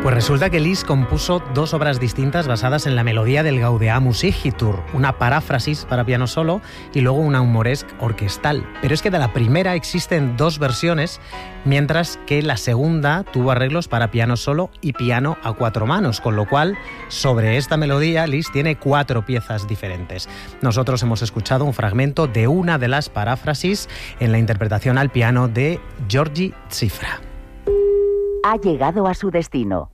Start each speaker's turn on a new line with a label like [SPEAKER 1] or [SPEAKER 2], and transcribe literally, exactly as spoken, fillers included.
[SPEAKER 1] Pues resulta que Liszt compuso dos obras distintas basadas en la melodía del Gaudeamus Igitur, una paráfrasis para piano solo y luego una humoresque orquestal. Pero es que de la primera existen dos versiones, mientras que la segunda tuvo arreglos para piano solo y piano a cuatro manos, con lo cual sobre esta melodía Liszt tiene cuatro piezas diferentes. Nosotros hemos escuchado un fragmento de una de las paráfrasis en la interpretación al piano de György Cifra.
[SPEAKER 2] Ha llegado a su destino.